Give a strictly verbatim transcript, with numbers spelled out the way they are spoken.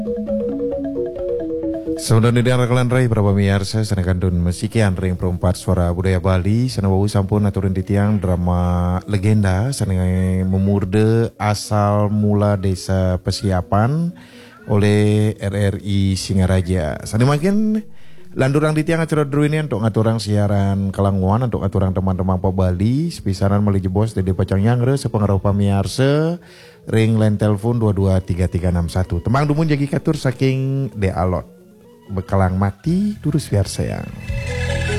Saudara dan rekalan rai berapa miarsa senakan dun mesikian ring perempat suara budaya Bali sanawawu sampun aturin di tiang drama legenda senengai memurde asal mula desa Pesiapan oleh R R I Singaraja. Sana makin landurang di tiang acara dulu ini untuk ngaturang siaran Kalangwan untuk ngaturang teman-teman Pak Bali sepisaran meli jebos dari Pacang Yangre sepengaruh pamiarsa ring line telepon dua dua tiga tiga enam satu. Temang dumun jagi katur saking de alot. Bekalang mati, durus biar sayang.